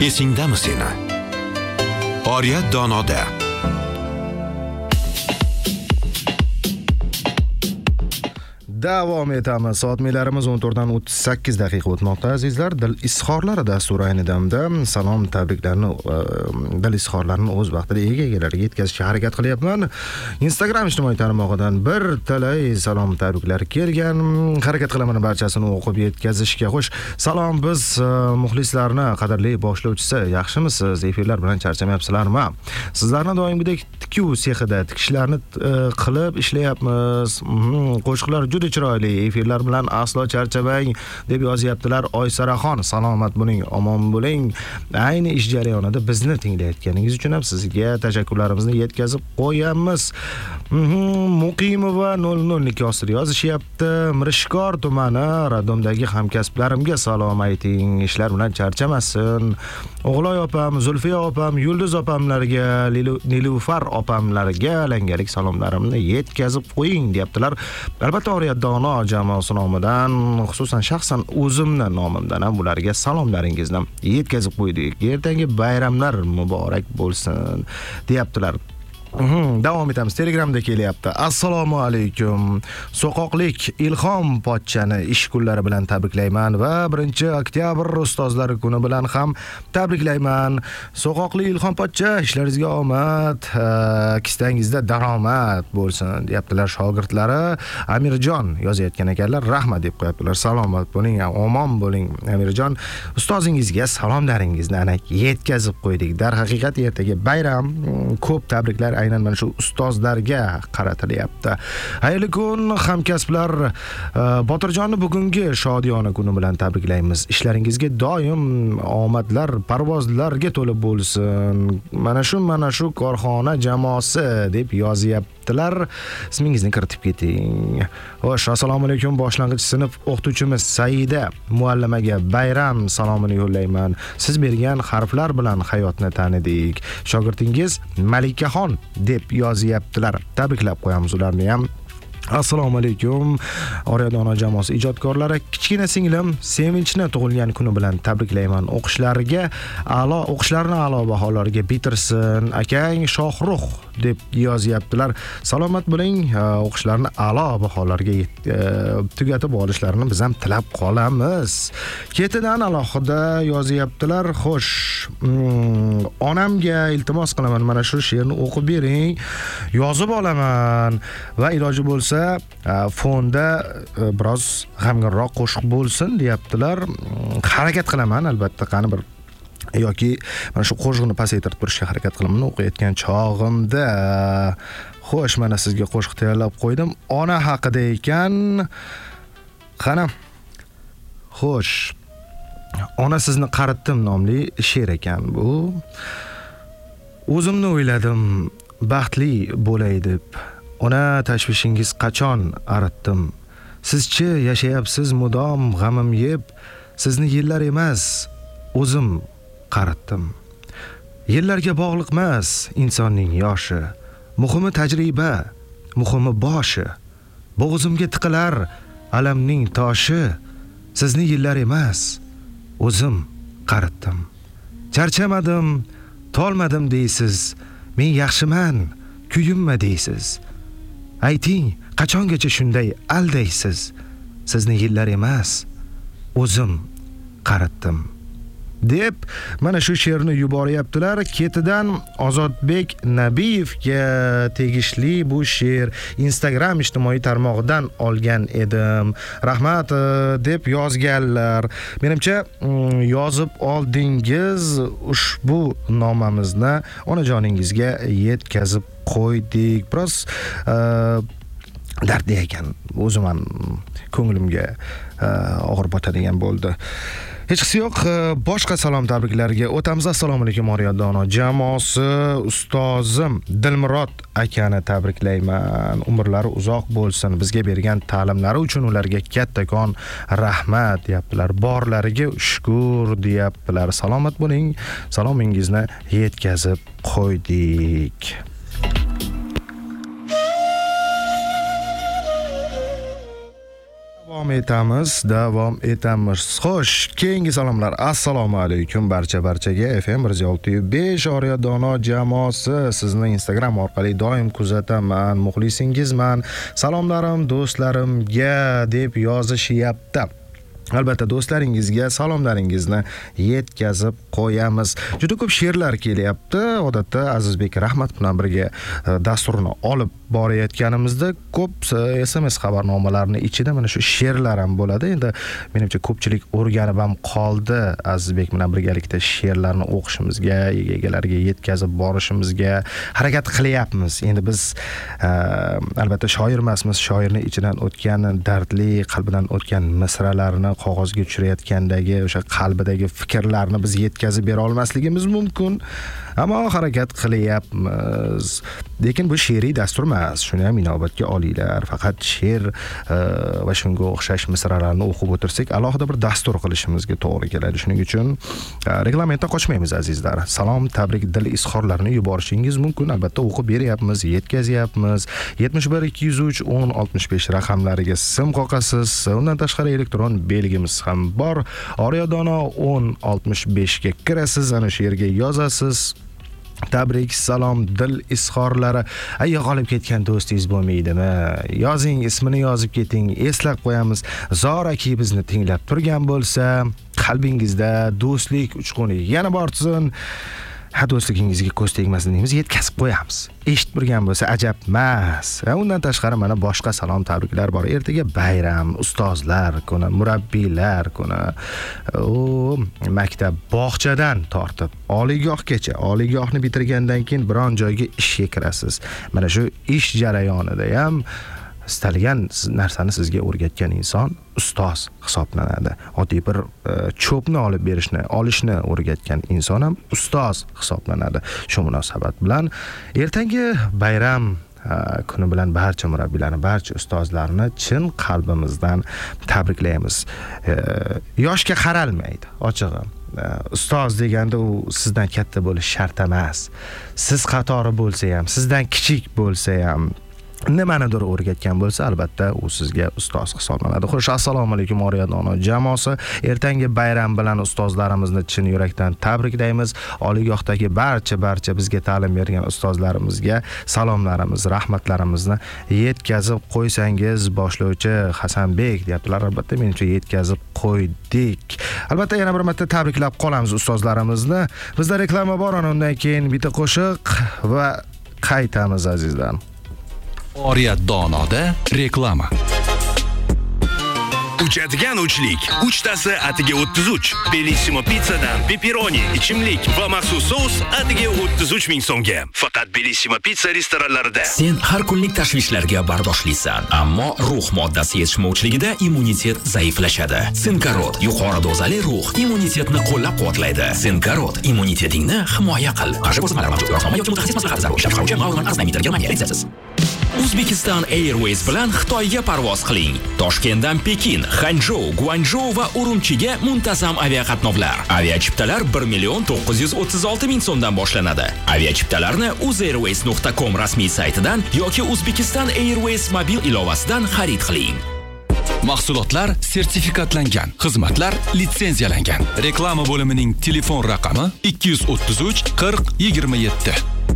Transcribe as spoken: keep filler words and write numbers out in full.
Esingdami seni? Oriyat donoda. Davom etamiz. Soatlarimiz o'n to'rt dan o'ttiz sakkiz daqiqa o'tmoqda azizlar. Dil izhorlari dasturi ayni damda salom tabriklarni dil izhorlarini o'z vaqtida ega-egalariga yetkazishga harakat qilyapman. Instagram ijtimoiy tarmog'idan bir talay salom tabriklar kelgan. Harakat qilaman barchasini o'qib yetkazishga. Xo'sh, salom biz muxlislarni qadrli boshlovchisi, yaxshimisiz? Efirlar bilan charchamayapsizlarmi? Sizlarni doimgidek tikuv sexida tikishlarni qilib ishlayapmiz. Qo'shiqlar juda chiroyli, efirlar bilan aslo charchamang deb yozyaptilar. Oysaraxon, salomat bo'ling, omon bo'ling. Ayni ish jarayonida bizni tinglayotganingiz uchun ham sizga tashakkurlarimizni yetkazib qo'yamiz. Muqimova nol nol ikki ostida yozishyapti. Mirishkor tumani Radomdagi hamkasblarimga salom ayting, ishlar bilan charchamasin. O'g'loy opam, Zulfiya opam, Yulduz opamlarga, Nilufar opamlarga langalik salomlarimni yetkazib qo'ying deyaptilar. Albatta Oriyat dono jamoasi nomidan, xususan shaxsan o'zimni nomimdan ham ularga salomlaringizni yetkazib qo'ydik. Ertangi bayramlar muborak bo'lsin deyaptilar. Davom etamiz. Telegramda kelyapti. Assalomu alaykum. So'qoqlik Ilhom pochchani ish kunlari bilan tabriklayman va birinchi oktyabr ustozlar kuni bilan ham tabriklayman. So'qoqli Ilhom pochcha, ishlaringizga omad, kistangizda daromad bo'lsin deyaptilar shogirdlari. Amirjon yozayotgan ekanlar. Rahmat deb qo'yaptilar. Salomat bo'ling, omon bo'ling Amirjon. Ustozingizga salomlaringizni ana yetkazib qo'ydik. Dar haqiqat ertaga bayram. Ko'p tabriklar aynan mana shu ustozlarga qaratilyapti. Xayrli kun hamkasblar. Botirjonni bugungi shodiyona kuni bilan tabriklaymiz. Ishlaringizga doim omadlar, parvozlarga to'lib bo'lsin. Mana shu mana shu korxona jamoasi deb yozyaptilar. Ismingizni kiritib keting. Xo'sh, assalomu alaykum. Boshlang'ich sinf o'qituvchimiz Saida muallimaga bayram salomini yo'llayman. Siz bergan harflar bilan hayotni tanidik. Shogirdingiz Malikaxon deb yozyaptilar. Tabriklab qo'yamiz ularni ham. Assalomu alaykum. Oriyat dono jamoasi ijodkorlari, kichkina singlim Sevinchni tug'ilgan kuni bilan tabriklayman. O'qishlariga a'lo, o'qishlarini a'lo baholarga bitirsin. Akang Shohrux deb yozyaptilar. Salomat bo'ling, o'qishlarini a'lo baholarga tugatib olishlarini biz ham tilab qolamiz. Ketidan alohida yozyaptilar. Xo'sh, onamga iltimos qilaman, mana shu she'rni o'qib bering. Yozib olaman va iloji bo'lsa fonda biroz g'amginroq qo'shiq bo'lsin deyaptilar. Harakat qilaman albatta, qani bir yoki mana shu qo'shiqni pasaytirib turishga harakat qilaman o'qiyotgan chog'imda. Xo'sh, mana sizga qo'shiq tayyorlab qo'ydim. Ona haqida ekan. Qani. Xo'sh. Ona sizni qaritdim nomli she'r ekan bu. O'zimni o'yladim, baxtli bo'lay deb. Ona tashvishingiz qachon aritdim. Sizchi yashayapsiz mudom g'amim yeb. Sizni yillar emas, o'zim qaritdim. Yillarga bog'liq emas insonning yoshi. Muhimi tajriba, muhimi boshi. Bo'g'zimga tiqilar alamning toshi. Sizni yillar emas, o'zim qaritdim. Charchamadim, tolmadim deysiz. Men yaxshiman, kuyinma deysiz. Ayting, qachongacha shunday aldaysiz? Sizni yillar emas, o'zim qaritdim. deb mana shu she'rni yuboryaptilar. Ketidan Ozodbek Nabiyevga tegishli bu she'r Instagram ijtimoiy tarmog'idan olgan edim. Rahmat deb yozganlar. Menimcha yozib oldingiz, ushbu nomamizni onajoningizga yetkazib qo'ydik. Biroz dardli ekan. O'zim ham ko'nglimga og'ir botadigan bo'ldi. Hech qisi yo'q, boshqa salom tabriklarga o'tamiz. Assalomu alaykum Oriyat dono jamoasi, ustozim Dilmurod akani tabriklayman. Umrlari uzoq bo'lsin. Bizga bergan ta'limlari uchun ularga kattakon rahmat deyaptilar. Borlariga shukr deyaptilar. Salomat bo'ling. Salomingizni yetkazib qo'ydik. Davom etamiz, davom etamiz. Xo'sh, keyingi salomlar. Assalomu alaykum barcha barchaga. F M bir yuz olti nuqta besh Oriya Dono jamoasi sizni Instagram orqali doim kuzataman, muxlisingizman. Salomlarim do'stlarimga deb yozishyapti. Albatta do'stlaringizga salomlaringizni yetkazib qo'yamiz. Juda ko'p she'rlar kelyapti. Odatda Azizbek Rahmat bilan birga dasturni olib borayotganimizda ko'p S M S xabarnomalarini ichida mana shu she'rlar ham bo'ladi. Endi menimcha ko'pchilik o'rganib ham qoldi. Azizbek bilan birgalikda she'rlarni o'qishimizga, egalariga yetkazib borishimizga harakat qilyapmiz. Endi biz albatta shoir emasmiz. Shoirning ichidan o'tgan dardli, qalbidan o'tgan misralarni qog'ozga tushirayotgandagi o'sha qalbidagi fikrlarni biz yetkazib bera olmasligimiz mumkin, ammo harakat qilyapmiz. Lekin bu she'riy dastur emas, shuni ham inobatga olinglar. Faqat she'r va shunga o'xshash misralarni o'qib o'tirsak, alohida bir dastur qilishimizga to'g'ri keladi. Shuning uchun reglamentdan qochmaymiz azizlar. Salom, tabrik, dil izhorlarini yuborishingiz mumkin. Albatta o'qib beryapmiz, yetkazyapmiz. yetmish bir ikki yuz uch o'n oltmish besh raqamlariga sim qoqasiz. Undan tashqari elektron belgimiz ham bor. Oriya Dono o'n oltmish besh ga kirasiz, ana shu yerga yozasiz. Tabrik, salom, dil izhorlari. Ay, yo'qolib ketgan do'stingiz bo'lmaydimi? Yozing, ismini yozib keting, eslab qo'yamiz. Zoraki bizni tinglab turgan bo'lsa, qalbingizda do'stlik uchquni yana borsin. Ha, do'stligingizga ko'z tegmasin deymiz, yetkazib qo'yamiz. Eshitib turgan bo'lsa ajab emas. Undan tashqari mana boshqa salom tabriklar bor. Ertaga bayram, ustozlar kuni, murabbiylar kuni. O, maktab, bog'chadan tortib oliygohgacha, oliygohni bitirgandan keyin biron joyga ishga kirasiz. Mana shu ish jarayonida ham istalgan narsani sizga o'rgatgan inson ustoz hisoblanadi. Oddiy bir cho'pni olib berishni, olishni o'rgatgan inson ham ustoz hisoblanadi. Shu munosabat bilan ertangi bayram kuni bilan barcha murabbiylarni, barcha ustozlarni chin qalbimizdan tabriklaymiz. Yoshga qaralmaydi, ochig'i. Ustoz deganda u sizdan katta bo'lish shart emas. Siz qatori bo'lsa ham, sizdan kichik bo'lsa ham, nimanidir o'rgatgan bo'lsa, albatta u sizga ustoz hisoblanadi. Xo'sh, assalomu alaykum Oriya Dono jamoasi. Ertangi bayram bilan ustozlarimizni chin yurakdan tabriklaymiz. Oliygohdagi barcha barcha bizga ta'lim bergan ustozlarimizga salomlarimiz, rahmatlarimizni yetkazib qo'ysangiz, boshlovchi Hasanbek deyaptilar. Albatta menimcha yetkazib qo'ydik. Albatta yana bir marta tabriklab qolamiz ustozlarimizni. Bizda reklama bor, undan keyin bitta qo'shiq va qaytamiz azizlar. Oriya Donoda reklama. Uchadigan uchlik. Uchtasi atiga o'ttiz uch. Bellissimo pizzadan pepperoni, ichimlik va maxsus sous atiga o'ttiz uch ming so'mga. Faqat Bellissimo pizza restoranlarida. Sen har kunlik tashvishlarga bardoshlisan, ammo ruh moddasi yetishmovchiligida immunitet zaiflashadi. Sinkarot yuqori dozali ruh immunitetni qo'llab-quvvatlaydi. Sinkarot immunitetingni himoya qil. Qarshi ko'rsatmalar mavjud. Yo'qolma yoki mutaxassis maslahati zarur. Shafqatchi ma'lumot arzmaydi. Germaniya retseptsiz. Uzbekistan Airways bilan Xitoyga parvoz qiling. Toshkentdan Pekin, Hanzhou, Guangzhou va Urumchiga muntazam aviaqatnovlar. Aviachiptalar bir million to'qqiz yuz o'ttiz olti ming so'mdan boshlanadi. Aviachiptalarni uzairways nuqta com rasmiy saytidan yoki Uzbekistan Airways mobil ilovasidan xarid qiling. Mahsulotlar sertifikatlangan, xizmatlar litsenziyalangan. Reklama bo'limining telefon raqami ikki yuz o'ttiz uch qirq yigirma yetti.